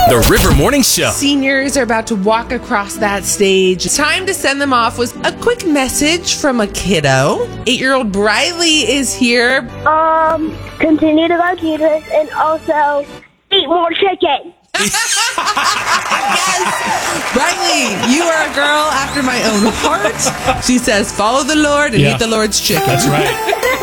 The River Morning Show. Seniors are about to walk across that stage. It's time to send them off with a quick message from a kiddo. 8-year-old Briley is here. Continue to love Jesus and also eat more chicken. Yes! Briley, you are a girl after my own heart. She says, follow the Lord and eat the Lord's chicken. That's right.